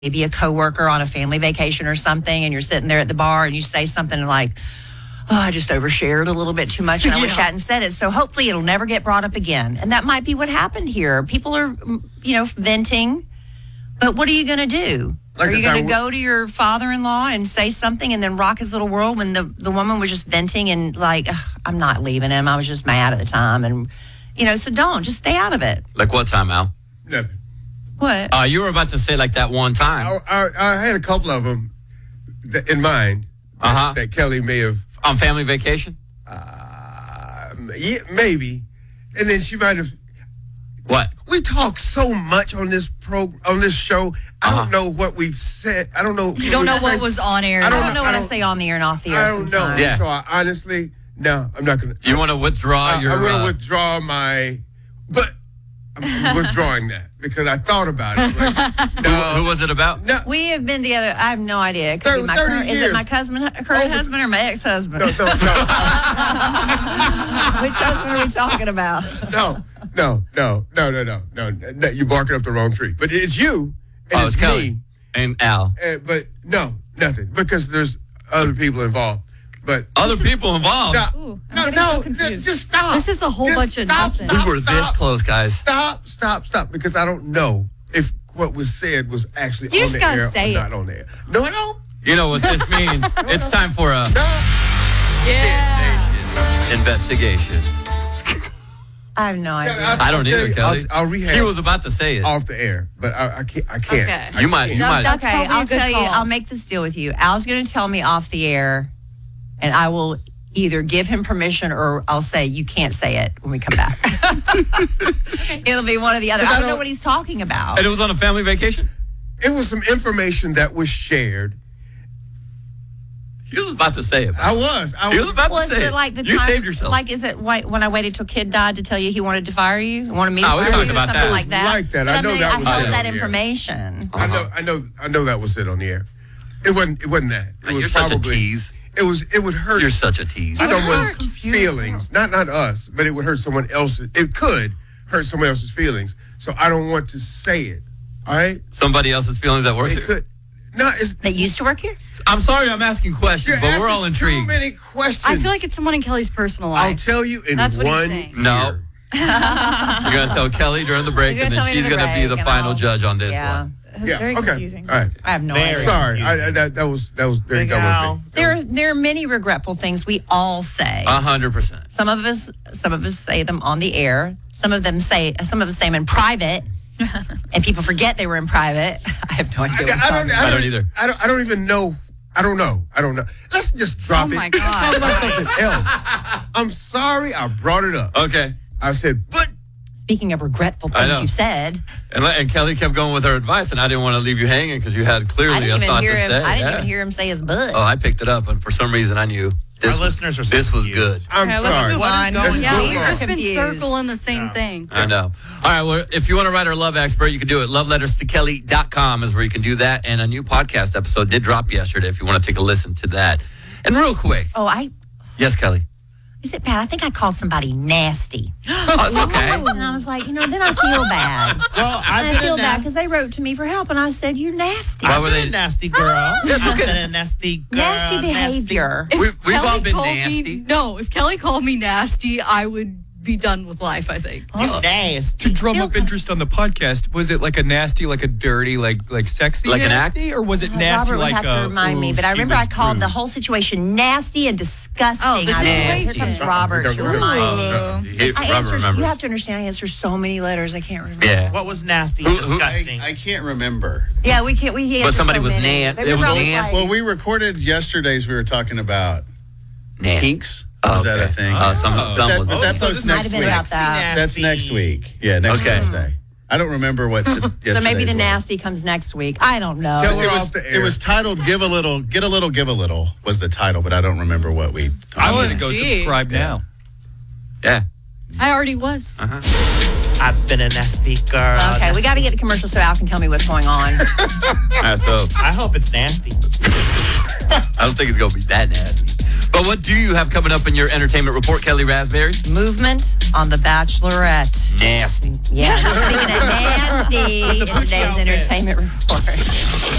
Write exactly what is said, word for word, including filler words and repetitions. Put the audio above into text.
maybe a coworker on a family vacation or something, and you're sitting there at the bar and you say something like, oh, I just overshared a little bit too much and I yeah. wish I hadn't said it. So hopefully it'll never get brought up again. And that might be what happened here. People are, you know, venting. But what are you going to do? Like are you going to go to your father-in-law and say something and then rock his little world when the, the woman was just venting and like, I'm not leaving him. I was just mad at the time. And, you know, so don't. Just stay out of it. Like what time, Al? Nothing. What? Uh, you were about to say like that one time. I, I, I had a couple of them in mind that, uh-huh. that Kelly may have. On family vacation? Uh, yeah, maybe. And then she might have. What? We talk so much on this pro on this show. I uh-huh. don't know what we've said. I don't know. You don't know what was on air. I don't, I don't know what I, I say on the air and off the air. I don't sometimes. know. Yeah. So I honestly, no, I'm not gonna. You want to withdraw I, your? I'm gonna uh, withdraw my, but I'm withdrawing that because I thought about it. Like, no, who, who was it about? No. We have been together. I have no idea. It could thirty, be my current, is it my cousin, current Over, husband or my ex-husband? No, no, no. Which husband are we talking about? No, no, no, no, no, no, no, no. You're barking up the wrong tree. But it's you and oh, it's, it's Kelly me. And Al. And, but no, nothing. Because there's other people involved. But other people involved? No, Ooh, no, no so th- just stop. This is a whole just bunch of stop, nothing. stop, We were stop, this close, guys. Stop, stop, stop. Because I don't know if what was said was actually you on just the gotta air say or it. not on the air. No, I don't. You know what this means? It's time for a No. Yeah. investigation. I have no idea. I'll, I don't either, you, Kelly. I'll, I'll rehab. He was about to say it. Off the air, but I, I can't. I can't. Okay. I You might. can't. You might. That's okay, probably a I'll good tell you. call. I'll make this deal with you. Al's going to tell me off the air, and I will either give him permission or I'll say you can't say it when we come back. It'll be one or the other. I don't know what he's talking about. And it was on a family vacation? It was some information that was shared. He was about to say it. I was. I was. He was about well, to say is it. it like the you time, saved yourself. Like, is it why, when I waited till kid died to tell you he wanted to fire you? He wanted me to Oh, we fire talked you or about something that. like that? Like that. But I know mean, that I was held said that on the air. information. I know. I know. I know that was said on the air. It wasn't. It wasn't that. It was You're probably. such a tease. It was. It would hurt. You're such a tease. Someone's feelings. Not not us, but it would hurt someone else's. It could hurt someone else's feelings. So I don't want to say it. All right. Somebody else's feelings that works It here? could. No, it's. That used to work here? I'm sorry I'm asking questions, You're but we're asking all intrigued. Too many questions. I feel like it's someone in Kelly's personal I'll life. tell you in That's what he's one saying. year. No. You're going to tell Kelly during the break, You're and gonna then tell me she's during going the to be the break, and final I'll- judge on this Yeah. one. It's Yeah. very Okay. confusing. All right. I have no Very. idea. Sorry. I, I, that, that was that was there you go with me. There, there are many regretful things we all say. A hundred percent. Some of us, some of us say them on the air. Some of them say, some of us say them in private, and people forget they were in private. I have no idea. I, what he's I, talking don't, about. I, I don't either. I don't. I don't even know. I don't know. I don't know. Let's just drop Oh it. my Let's God. talk about something else. I'm sorry I brought it up. Okay. I said, but Speaking of regretful I things know. you said, And, let- and Kelly kept going with her advice, and I didn't want to leave you hanging because you had I clearly didn't a even thought hear to him. say. I didn't Yeah. even hear him say his butt. Oh, I picked it up, and for some reason I knew this Our was, listeners are so this was confused. good. I'm Okay, let's sorry. move on. Let's Yeah, move we've on. just been Confused. circling the same thing. I know. All right, well, if you want to write our love expert, you can do it. love letters to kelly dot com is where you can do that. And a new podcast episode did drop yesterday if you want to take a listen to that. And real quick. Oh, I. Yes, Kelly. Is it bad? I think I called somebody nasty. Oh, it's okay. And I was like, you know, then I feel bad. Well, And I've I been feel a bad na- because they wrote to me for help, and I said, "You're nasty." Why I've were been they- a nasty girl. That's I've okay. been a nasty girl. Nasty nasty- behavior. If We've- we've Kelly all been called nasty. Me, no, if Kelly called me nasty, I would be done with life, I think. You nasty. To drum Feel up kind- interest on the podcast, was it like a nasty, like a dirty, like like sexy Like an act? nasty, or was it Oh, nasty Robert would like have a? to remind me, ooh, but I she remember was I called rude. the whole situation nasty and disgusting. Oh, the I mean, here situation. comes Robert to We're gonna- remind Oh, me. no. He- I Robert answer. You remembers. have to understand. I answer so many letters. I can't remember. Yeah. What was nasty Who- and who- disgusting? I, I can't remember. Yeah, we can't. We. he But answered somebody so was many. na- But it remember was I nasty. Well, like, we recorded yesterday's. We were talking about Nasty. kinks. Oh, Was that okay. a thing? Uh, some, Oh. some that, was. but that so posts this might next have week. been about that. That's next week. Yeah, next Okay. Wednesday. I don't remember what. So maybe the yesterday's nasty comes next week. I don't know. Tell her It off was, the it air. was titled "Give a Little, Get a Little, Give a Little" was the title, but I don't remember what we. I want to go Gee. subscribe now. Yeah. I already was. Uh-huh. I've been a nasty girl. Okay, we got to get the commercial so Al can tell me what's going on. All right, so I hope it's nasty. I don't think it's going to be that nasty. But what do you have coming up in your entertainment report, Kelly Raspberry? Movement on The Bachelorette. Nasty. Yeah, speaking of nasty in today's entertainment report.